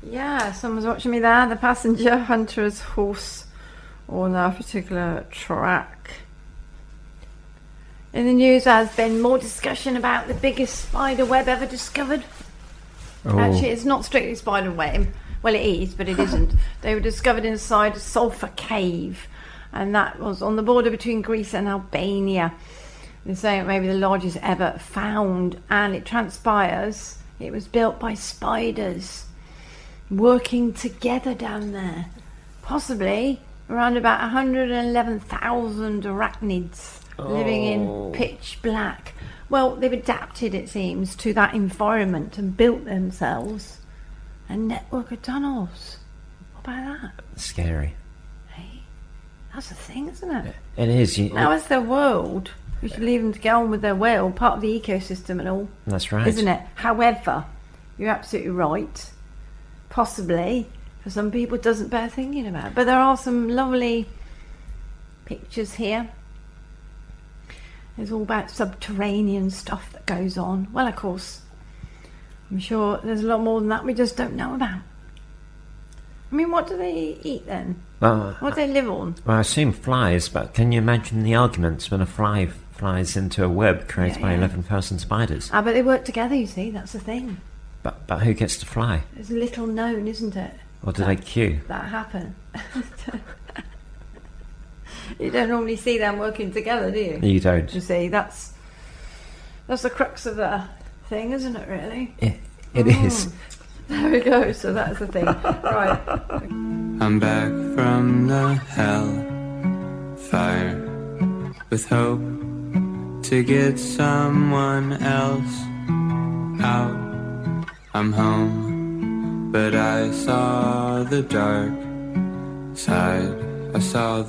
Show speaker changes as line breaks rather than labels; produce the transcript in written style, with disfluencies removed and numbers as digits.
Yeah, someone's watching me there. The passenger, hunter's horse on a particular track. In the news, there's been more discussion about the biggest spider web ever discovered.
Oh.
Actually, it's not strictly spider web. Well, it is, but it isn't. They were discovered inside a sulphur cave, and that was on the border between Greece and Albania. They're saying it may be the largest ever found, and it transpires it was built by spiders working together down there. Possibly around about 111,000 arachnids living in pitch black. Well, they've adapted, it seems, to that environment and built themselves a network of tunnels. What about that?
Scary.
Hey, that's a thing, isn't it?
It is.
Now, as the world, we should leave them to get on with their will, part of the ecosystem and all.
That's right.
Isn't it? However, you're absolutely right. Possibly, for some people, it doesn't bear thinking about. But there are some lovely pictures here. It's all about subterranean stuff that goes on. Well, of course, I'm sure there's a lot more than that we just don't know about. I mean, what do they eat then?
Well,
What do they live on?
I assume flies, but can you imagine the arguments when a fly flies into a web created by 11,000 spiders?
But they work together, you see, that's the thing.
But who gets to fly?
It's little known, isn't it?
Or do they queue?
That happen. You don't normally see them working together, do you?
You don't.
You see, that's the crux of the thing, isn't it, really?
It is.
There we go, so that's the thing. Right.
I'm back from the hell fire with hope to get someone else out. I'm home, but I saw the dark side. I saw